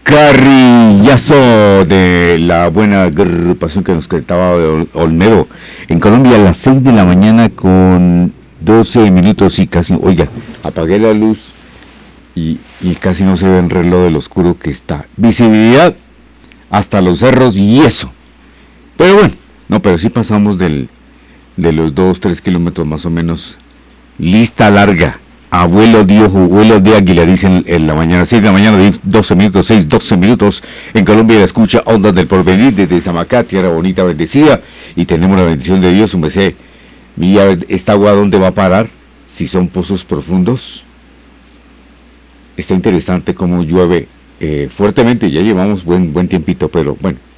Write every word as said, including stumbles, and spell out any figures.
Carrillazo de la buena agrupación que nos cantaba de Olmedo. En Colombia a las seis de la mañana con doce minutos y casi, oiga, apagué la luz y, y casi no se ve el reloj del oscuro que está. Visibilidad hasta los cerros y eso. Pero bueno, no, pero sí pasamos del, de los dos, tres kilómetros más o menos. Lista larga. Abuelo de ojo, abuelo de águila, dicen en la mañana, seis de la mañana, doce minutos, seis, doce minutos. En Colombia la escucha Ondas del Porvenir desde Zamacá, tierra bonita, bendecida. Y tenemos la bendición de Dios, un besé. Mira, esta agua, ¿dónde va a parar? Si son pozos profundos. Está interesante cómo llueve eh, fuertemente, ya llevamos buen, buen tiempito, pero bueno.